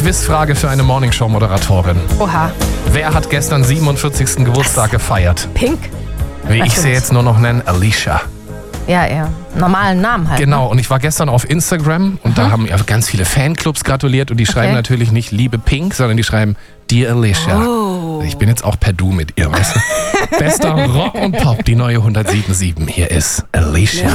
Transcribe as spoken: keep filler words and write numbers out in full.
Quizfrage für eine Morningshow-Moderatorin. Oha. Wer hat gestern siebenundvierzigsten Geburtstag gefeiert? Pink? Wie ich sie jetzt nur noch nenne, Alicia. Ja, ja. Normalen Namen halt. Genau, und ich war gestern auf Instagram und mhm. da haben ja ganz viele Fanclubs gratuliert und die schreiben okay. natürlich nicht Liebe Pink, sondern die schreiben Dear Alicia. Oh. Ich bin jetzt auch per Du mit ihr, weißt du? Bester Rock und Pop, die neue hundertsieben Komma sieben. Hier ist Alicia.